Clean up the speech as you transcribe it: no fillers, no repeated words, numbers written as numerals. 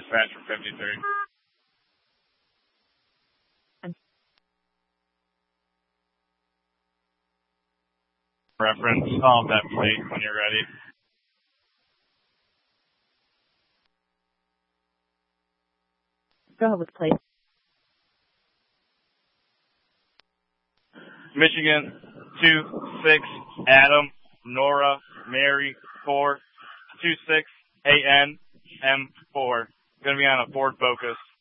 dispatch for 53. Reference that plate when you're ready. Go ahead with plate. Michigan 26 Adam Nora Mary 4 26 AN M4. Going to be on a Ford Focus.